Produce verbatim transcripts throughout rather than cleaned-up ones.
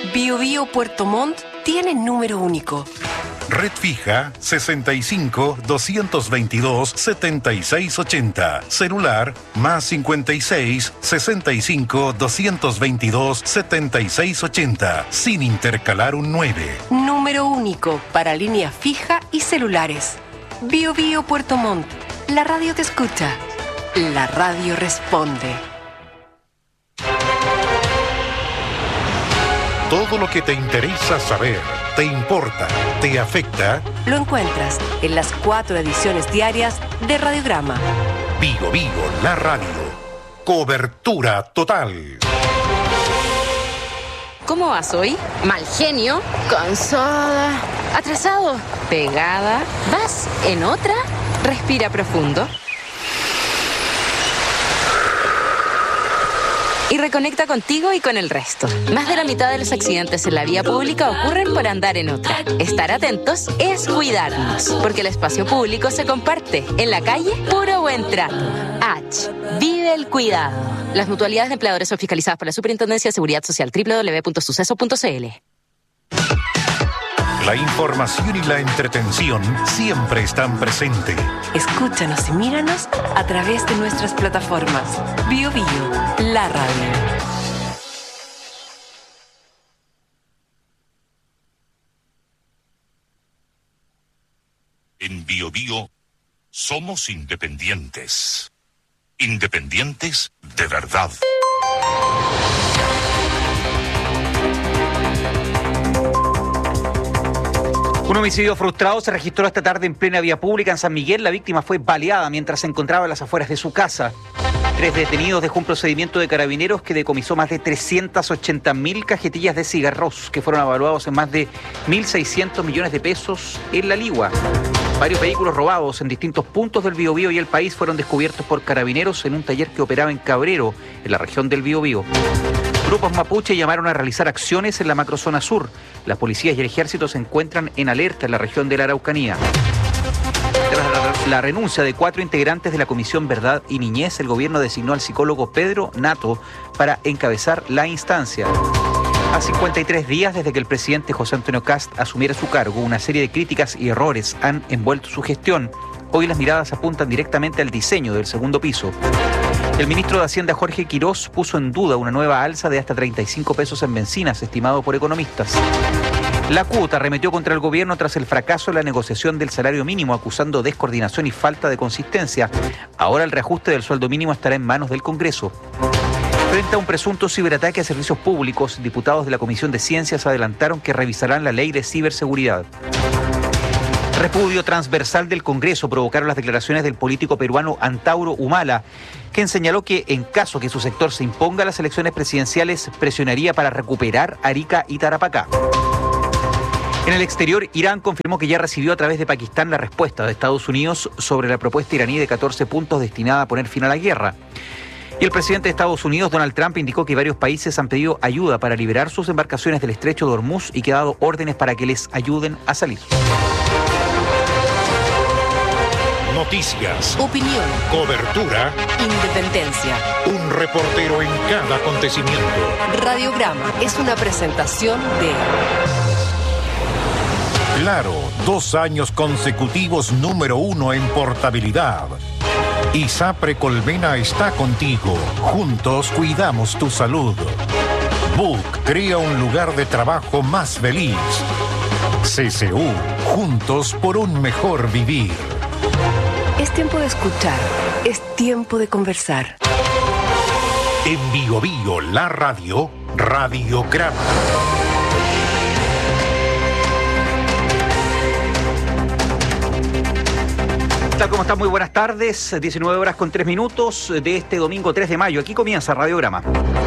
Bio Bio Puerto Montt tiene número único. Red fija sesenta y cinco, doscientos veintidós, setenta y seis ochenta. Celular más cincuenta y seis, sesenta y cinco, doscientos veintidós, setenta y seis ochenta. Sin intercalar un nueve. Número único para línea fija y celulares. Bio Bio Puerto Montt. La radio te escucha. La radio responde. Todo lo que te interesa saber, te importa, te afecta. Lo encuentras en las cuatro ediciones diarias de Radiograma. Bio Bio, la radio. Cobertura total. ¿Cómo vas hoy? Mal genio, cansada, atrasado, pegada. ¿Vas en otra? Respira profundo. Y reconecta contigo y con el resto. Más de la mitad de los accidentes en la vía pública ocurren por andar en otra. Estar atentos es cuidarnos, porque el espacio público se comparte. En la calle, puro buen trato. H. Vive el cuidado. Las mutualidades de empleadores son fiscalizadas por la Superintendencia de Seguridad Social. doble u doble u doble u punto suceso punto c l. La información y la entretención siempre están presentes. Escúchanos y míranos a través de nuestras plataformas. Bio Bio, la radio. En Bio Bio somos independientes. Independientes de verdad. Un homicidio frustrado se registró esta tarde en plena vía pública en San Miguel. La víctima fue baleada mientras se encontraba a las afueras de su casa. Tres detenidos dejó un procedimiento de carabineros que decomisó más de trescientas ochenta mil cajetillas de cigarros que fueron evaluados en más de mil seiscientos millones de pesos en La Ligua. Varios vehículos robados en distintos puntos del Biobío y el país fueron descubiertos por carabineros en un taller que operaba en Cabrero, en la región del Biobío. Grupos mapuche llamaron a realizar acciones en la macrozona sur. Las policías y el ejército se encuentran en alerta en la región de la Araucanía. Tras la, la renuncia de cuatro integrantes de la Comisión Verdad y Niñez, el gobierno designó al psicólogo Pedro Nato para encabezar la instancia. A cincuenta y tres días desde que el presidente José Antonio Kast asumiera su cargo, una serie de críticas y errores han envuelto su gestión. Hoy las miradas apuntan directamente al diseño del segundo piso. El ministro de Hacienda Jorge Quirós puso en duda una nueva alza de hasta treinta y cinco pesos en bencinas, estimado por economistas. La CUT arremetió contra el gobierno tras el fracaso en la negociación del salario mínimo, acusando descoordinación y falta de consistencia. Ahora el reajuste del sueldo mínimo estará en manos del Congreso. Frente a un presunto ciberataque a servicios públicos, diputados de la Comisión de Ciencias adelantaron que revisarán la ley de ciberseguridad. Repudio transversal del Congreso provocaron las declaraciones del político peruano Antauro Humala, quien señaló que en caso que su sector se imponga a las elecciones presidenciales, presionaría para recuperar Arica y Tarapacá. En el exterior, Irán confirmó que ya recibió a través de Pakistán la respuesta de Estados Unidos sobre la propuesta iraní de catorce puntos destinada a poner fin a la guerra. Y el presidente de Estados Unidos, Donald Trump, indicó que varios países han pedido ayuda para liberar sus embarcaciones del estrecho de Hormuz y que ha dado órdenes para que les ayuden a salir. Noticias, Opinión, cobertura, independencia. un reportero en cada acontecimiento. Radiograma es una presentación de Claro, dos años consecutivos número uno en portabilidad. ISAPRE Colmena está contigo. Juntos cuidamos tu salud. Book crea un lugar de trabajo más feliz. C C U, juntos por un mejor vivir. Es tiempo de escuchar, es tiempo de conversar. En Bio Bio, la radio, Radiograma. Tal como están, muy buenas tardes, diecinueve horas con tres minutos de este domingo tres de mayo. Aquí comienza Radiograma.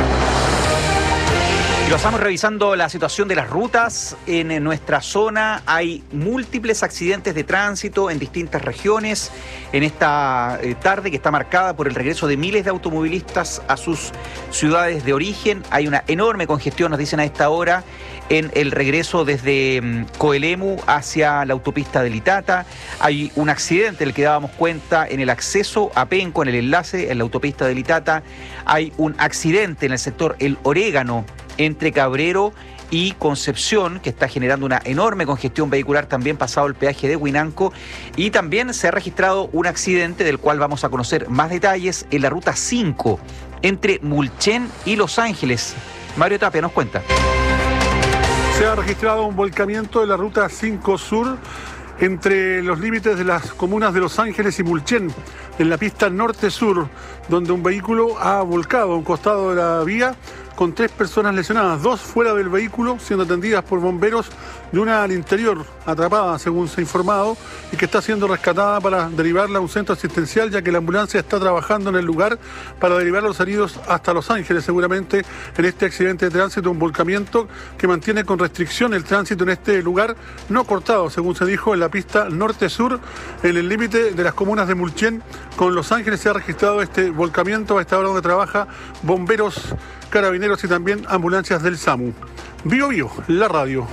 Y lo estamos revisando la situación de las rutas en nuestra zona. Hay múltiples accidentes de tránsito en distintas regiones en esta tarde que está marcada por el regreso de miles de automovilistas a sus ciudades de origen. Hay una enorme congestión, nos dicen a esta hora, en el regreso desde Coelemu hacia la autopista de Litata. Hay un accidente del que dábamos cuenta en el acceso a Penco, en el enlace en la autopista de Litata. Hay un accidente en el sector El Orégano entre Cabrero y Concepción, que está generando una enorme congestión vehicular también pasado el peaje de Huinanco. Y también se ha registrado un accidente del cual vamos a conocer más detalles en la ruta cinco entre Mulchen y Los Ángeles. Mario Tapia nos cuenta. Se ha registrado un volcamiento de la ruta cinco Sur entre los límites de las comunas de Los Ángeles y Mulchen, en la pista norte-sur, donde un vehículo ha volcado a un costado de la vía con tres personas lesionadas, dos fuera del vehículo siendo atendidas por bomberos y una al interior, atrapada según se ha informado, y que está siendo rescatada para derivarla a un centro asistencial, ya que la ambulancia está trabajando en el lugar para derivar los heridos hasta Los Ángeles, seguramente en este accidente de tránsito, un volcamiento que mantiene con restricción el tránsito en este lugar, no cortado, según se dijo, en la pista norte-sur, en el límite de las comunas de Mulchen con Los Ángeles. Se ha registrado este volcamiento a esta hora donde trabaja bomberos, carabineros y también ambulancias del SAMU. Bio Bio, la radio.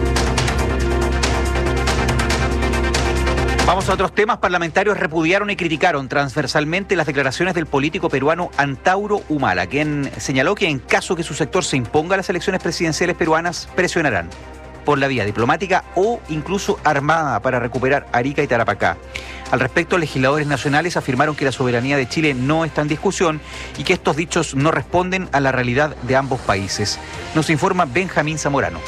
Vamos a otros temas. Parlamentarios repudiaron y criticaron transversalmente las declaraciones del político peruano Antauro Humala, quien señaló que en caso que su sector se imponga a las elecciones presidenciales peruanas, presionarán por la vía diplomática o incluso armada para recuperar Arica y Tarapacá. Al respecto, legisladores nacionales afirmaron que la soberanía de Chile no está en discusión y que estos dichos no responden a la realidad de ambos países. Nos informa Benjamín Zamorano.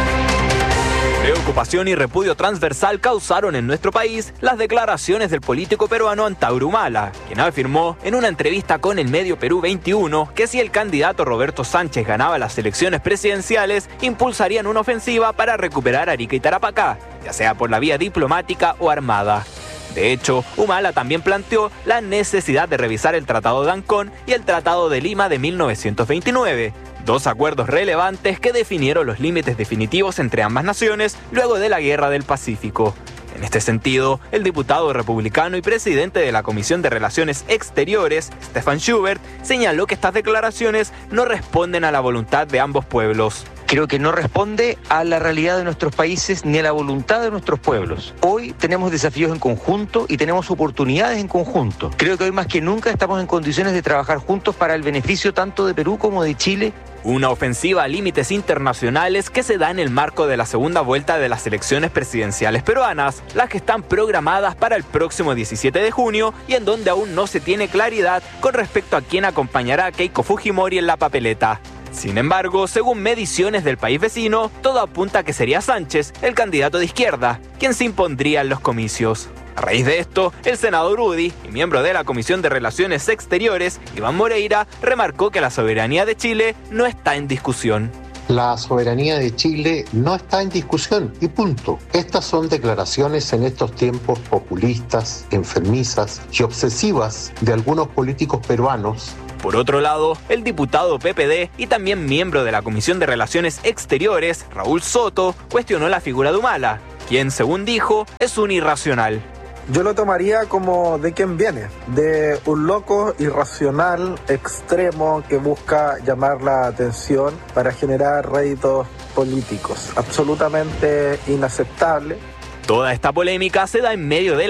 Preocupación y repudio transversal causaron en nuestro país las declaraciones del político peruano Antauro Humala, quien afirmó en una entrevista con el medio Perú veintiuno que si el candidato Roberto Sánchez ganaba las elecciones presidenciales, impulsarían una ofensiva para recuperar Arica y Tarapacá, ya sea por la vía diplomática o armada. De hecho, Humala también planteó la necesidad de revisar el Tratado de Ancón y el Tratado de Lima de mil novecientos veintinueve, dos acuerdos relevantes que definieron los límites definitivos entre ambas naciones luego de la Guerra del Pacífico. En este sentido, el diputado republicano y presidente de la Comisión de Relaciones Exteriores, Stefan Schubert, señaló que estas declaraciones no responden a la voluntad de ambos pueblos. Creo que no responde a la realidad de nuestros países ni a la voluntad de nuestros pueblos. Hoy tenemos desafíos en conjunto y tenemos oportunidades en conjunto. Creo que hoy más que nunca estamos en condiciones de trabajar juntos para el beneficio tanto de Perú como de Chile. Una ofensiva a límites internacionales que se da en el marco de la segunda vuelta de las elecciones presidenciales peruanas, las que están programadas para el próximo diecisiete de junio y en donde aún no se tiene claridad con respecto a quién acompañará a Keiko Fujimori en la papeleta. Sin embargo, según mediciones del país vecino, todo apunta a que sería Sánchez, el candidato de izquierda, quien se impondría en los comicios. A raíz de esto, el senador UDI y miembro de la Comisión de Relaciones Exteriores, Iván Moreira, remarcó que la soberanía de Chile no está en discusión. La soberanía de Chile no está en discusión y punto. Estas son declaraciones en estos tiempos populistas, enfermizas y obsesivas de algunos políticos peruanos. Por otro lado, el diputado P P D y también miembro de la Comisión de Relaciones Exteriores, Raúl Soto, cuestionó la figura de Humala, quien, según dijo, es un irracional. Yo lo tomaría como de quién viene, de un loco irracional, extremo, que busca llamar la atención para generar réditos políticos. Absolutamente inaceptable. Toda esta polémica se da en medio de la